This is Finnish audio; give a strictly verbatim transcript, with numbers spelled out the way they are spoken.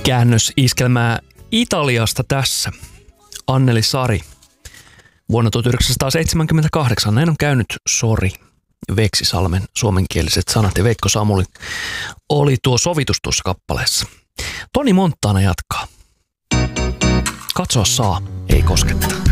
Käännösiskelmää Italiasta tässä. Anneli Sari. Vuonna tuhatyhdeksänsataaseitsemänkymmentäkahdeksan näin on käynyt Sori. Veksisalmen suomenkieliset sanat ja Veikko Samuli oli tuo sovitus tuossa kappaleessa. Toni Montana jatkaa. Katsoa saa, ei kosketa.